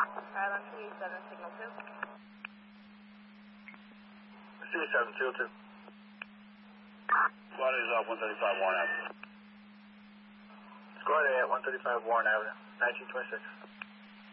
Island 27, signal 2. C7, 202. Squad is off 135 Warren Avenue. Squad A at 135 Warren Avenue, 1926.